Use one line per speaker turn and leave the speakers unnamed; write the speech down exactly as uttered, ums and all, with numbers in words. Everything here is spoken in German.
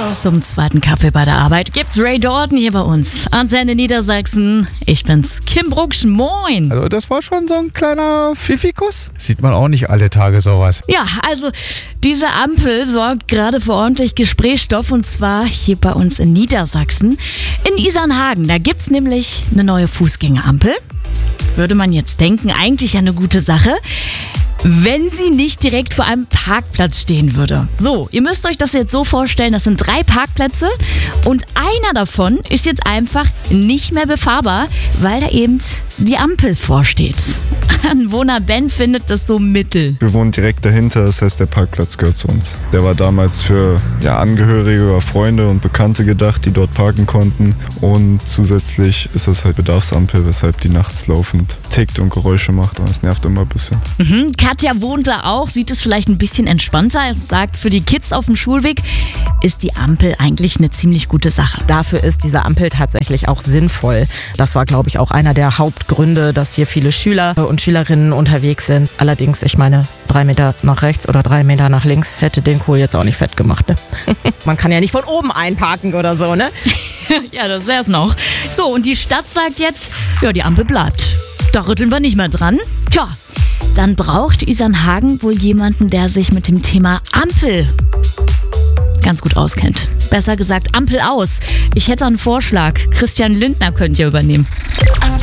Zum zweiten Kaffee bei der Arbeit gibt's Ray Dalton hier bei uns. Antenne Niedersachsen. Ich bin's, Kim Brucksch. Moin.
Also das war schon so ein kleiner Pfiffikus. Sieht man auch nicht alle Tage sowas.
Ja, also diese Ampel sorgt gerade für ordentlich Gesprächsstoff und zwar hier bei uns in Niedersachsen. In Isernhagen, da gibt's nämlich eine neue Fußgängerampel. Würde man jetzt denken, eigentlich eine gute Sache, wenn sie nicht direkt vor einem Parkplatz stehen würde. So, ihr müsst euch das jetzt so vorstellen, das sind drei Parkplätze und einer davon ist jetzt einfach nicht mehr befahrbar, weil da eben die Ampel vorsteht. Anwohner Ben findet das so mittel.
Wir wohnen direkt dahinter, das heißt, der Parkplatz gehört zu uns. Der war damals für ja, Angehörige oder Freunde und Bekannte gedacht, die dort parken konnten. Und zusätzlich ist das halt Bedarfsampel, weshalb die nachts laufend tickt und Geräusche macht und das nervt immer ein bisschen.
Mhm. Katja wohnt da auch, sieht es vielleicht ein bisschen entspannter, sagt, für die Kids auf dem Schulweg ist die Ampel eigentlich eine ziemlich gute Sache.
Dafür ist diese Ampel tatsächlich auch sinnvoll. Das war, glaube ich, auch einer der Hauptgründe, dass hier viele Schüler und Schülerinnen unterwegs sind. Allerdings, ich meine, drei Meter nach rechts oder drei Meter nach links hätte den Kohl jetzt auch nicht fett gemacht. Ne? Man kann ja nicht von oben einparken oder so, ne?
Ja, das wär's noch. So, und die Stadt sagt jetzt, ja, die Ampel bleibt. Da rütteln wir nicht mehr dran. Tja, dann braucht Isernhagen wohl jemanden, der sich mit dem Thema Ampel ganz gut auskennt. Besser gesagt, Ampel aus. Ich hätte einen Vorschlag. Christian Lindner könnt ihr übernehmen.